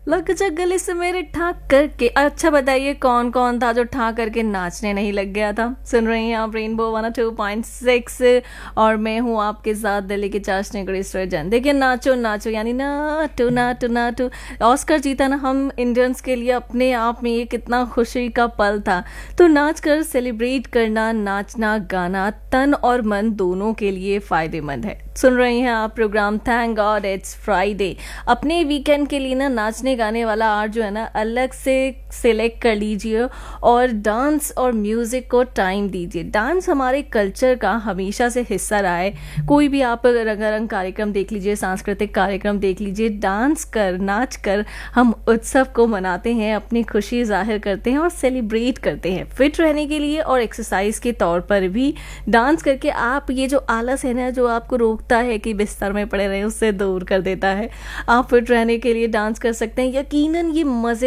लग जा गले से मेरे ठाक करके। अच्छा बताइए कौन कौन था जो ठाक करके नाचने नहीं लग गया था। सुन रही हैं आप रेनबो 102.6 और मैं हूँ आपके साथ दिल्ली की चाशनी कड़ी सृजन। देखिए नाचो नाचो यानी नाटू नाटू नाटू। ऑस्कर जीता ना हम इंडियंस के लिए, अपने आप में ये कितना खुशी का पल था। तो नाच कर सेलिब्रेट करना, नाचना गाना तन और मन दोनों के लिए फायदेमंद है। सुन रही हैं आप programme thank God it's Friday. अपने वीकेंड के लिए ना नाचने गाने वाला आर्ट जो है ना अलग से सिलेक्ट कर लीजिए और डांस और म्यूजिक को टाइम दीजिए। डांस हमारे कल्चर का हमेशा से हिस्सा रहा है। कोई भी आप रंगारंग कार्यक्रम देख लीजिए, सांस्कृतिक कार्यक्रम देख लीजिए, डांस कर नाच कर हम उत्सव को मनाते हैं, अपनी खुशी जाहिर करते हैं और सेलिब्रेट करते हैं। फिट रहने के लिए और एक्सरसाइज के तौर पर भी डांस करके आप ये जो आलस है ना जो आपको रोकता है कि बिस्तर में पड़े रहे, उससे दूर कर देता है। आप फिट रहने के लिए डांस कर सकते हैं। यकीनन ये मजे